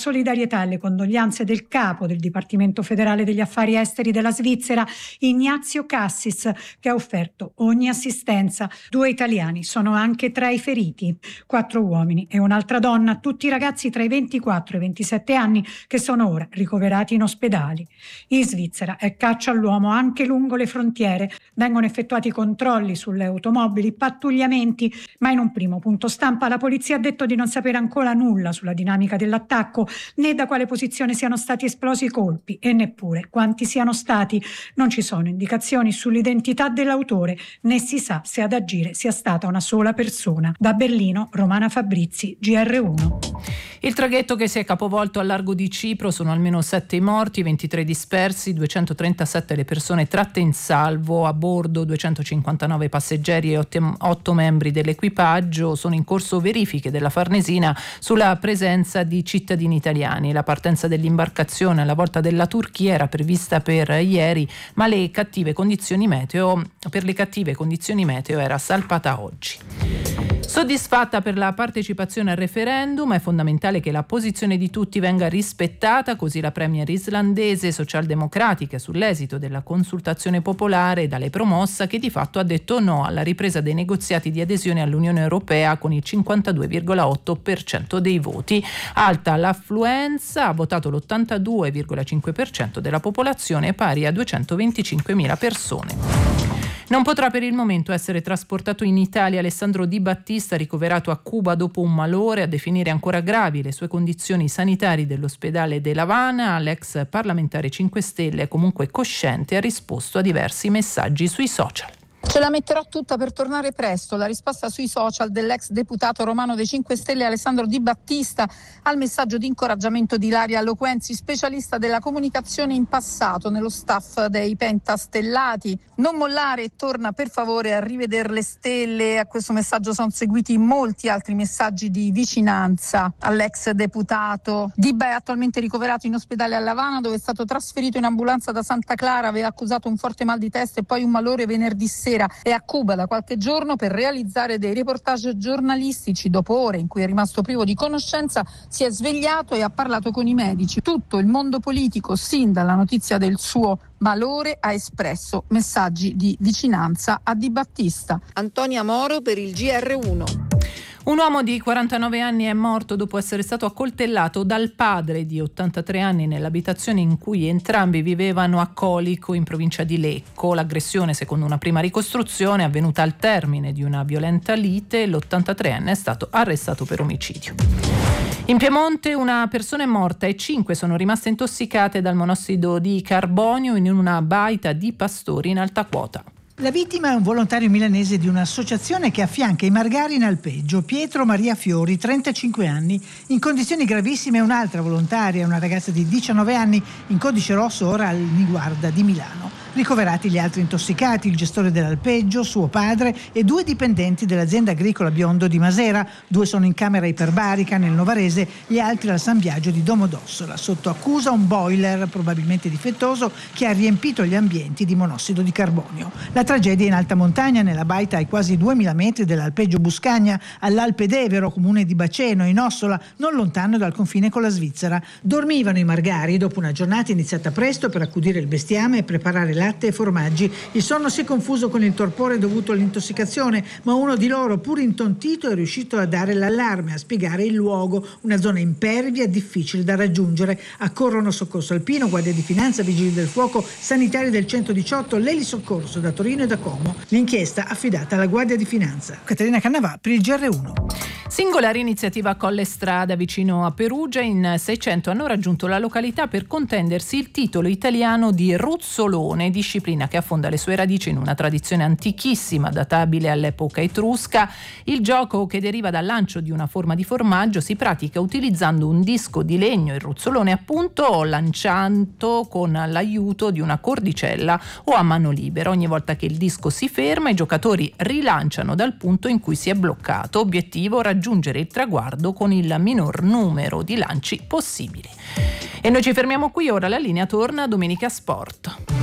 solidarietà e le condoglianze del capo del Dipartimento federale degli affari esteri della Svizzera, Ignazio Cassis, che ha offerto ogni assistenza. 2 italiani sono anche tra i feriti, 4 uomini e un'altra donna, tutti ragazzi tra i 24 e i 27 anni che sono ora ricoverati in ospedali. In Svizzera è caccia all'uomo anche lungo le frontiere. Vengono effettuati controlli sulle automobili, pattugliamenti, ma in un primo punto stampa la polizia ha detto di non sapere ancora nulla sulla dinamica dell'attacco, né da quale posizione siano stati esplosi i colpi e neppure quanti siano stati. Non ci sono indicazioni sull'identità dell'autore, né si sa se ad agire sia stata una sola persona. Da Berlino, Romana Fabrizi, GR1. Il traghetto che si è capovolto al largo di Cipro, sono almeno 7 i morti, 23 dispersi, 237 le persone tratte in salvo, a bordo 259 passeggeri e 8 membri dell'equipaggio. Sono in corso verifiche della Farnesina sulla presenza di cittadini italiani. La partenza dell'imbarcazione alla volta della Turchia era prevista per ieri, ma per le cattive condizioni meteo era salpata oggi. Soddisfatta per la partecipazione al referendum, è fondamentale che la posizione di tutti venga rispettata, così la premier islandese socialdemocratica sull'esito della consultazione popolare da lei promossa, che di fatto ha detto no alla ripresa dei negoziati di adesione all'Unione Europea con il 52,8% dei voti. Alta l'affluenza, ha votato l'82,5% della popolazione, pari a 225.000 persone. Non potrà per il momento essere trasportato in Italia Alessandro Di Battista, ricoverato a Cuba dopo un malore. A definire ancora gravi le sue condizioni sanitarie dell'ospedale de La Habana. L'ex parlamentare 5 Stelle è comunque cosciente e ha risposto a diversi messaggi sui social. Ce la metterò tutta per tornare presto. La risposta sui social dell'ex deputato romano dei 5 Stelle Alessandro Di Battista al messaggio di incoraggiamento di Ilaria Loquenzi, specialista della comunicazione in passato nello staff dei Pentastellati. Non mollare e torna per favore a rivedere le stelle. A questo messaggio sono seguiti molti altri messaggi di vicinanza all'ex deputato. Diba è attualmente ricoverato in ospedale a La Habana, dove è stato trasferito in ambulanza da Santa Clara. Aveva accusato un forte mal di testa e poi un malore venerdì sera. È a Cuba da qualche giorno per realizzare dei reportage giornalistici. Dopo ore in cui è rimasto privo di conoscenza, si è svegliato e ha parlato con i medici. Tutto il mondo politico, sin dalla notizia del suo malore, ha espresso messaggi di vicinanza a Di Battista. Antonia Moro per il GR1. Un uomo di 49 anni è morto dopo essere stato accoltellato dal padre di 83 anni nell'abitazione in cui entrambi vivevano a Colico, in provincia di Lecco. L'aggressione, secondo una prima ricostruzione, è avvenuta al termine di una violenta lite. L'83enne è stato arrestato per omicidio. In Piemonte una persona è morta e 5 sono rimaste intossicate dal monossido di carbonio in una baita di pastori in alta quota. La vittima è un volontario milanese di un'associazione che affianca i margari in alpeggio, Pietro Maria Fiori, 35 anni. In condizioni gravissime un'altra volontaria, una ragazza di 19 anni, in codice rosso ora al Niguarda di Milano. Ricoverati gli altri intossicati, il gestore dell'alpeggio, suo padre e 2 dipendenti dell'azienda agricola Biondo di Masera. 2 sono in camera iperbarica nel Novarese, gli altri al San Biagio di Domodossola. Sotto accusa un boiler probabilmente difettoso che ha riempito gli ambienti di monossido di carbonio. La tragedia in alta montagna, nella baita ai quasi 2000 metri dell'alpeggio Buscagna, all'Alpe d'Evero, comune di Baceno, in Ossola, non lontano dal confine con la Svizzera. Dormivano i margari dopo una giornata iniziata presto per accudire il bestiame e preparare latte e formaggi. Il sonno si è confuso con il torpore dovuto all'intossicazione, ma uno di loro, pur intontito, è riuscito a dare l'allarme, a spiegare il luogo, una zona impervia, difficile da raggiungere. Accorrono soccorso alpino, guardia di finanza, vigili del fuoco, sanitari del 118, l'elisoccorso da Torino e da Como. L'inchiesta affidata alla Guardia di Finanza. Caterina Cannavà per il GR1. Singolare iniziativa a Colle Strada, vicino a Perugia. In 600 hanno raggiunto la località per contendersi il titolo italiano di ruzzolone, disciplina che affonda le sue radici in una tradizione antichissima, databile all'epoca etrusca. Il gioco, che deriva dal lancio di una forma di formaggio, si pratica utilizzando un disco di legno, il ruzzolone appunto, lanciato con l'aiuto di una cordicella o a mano libera. Ogni volta che il disco si ferma, i giocatori rilanciano dal punto in cui si è bloccato. Obiettivo: raggiungere il traguardo con il minor numero di lanci possibili. E noi ci fermiamo qui, ora la linea torna a Domenica Sport.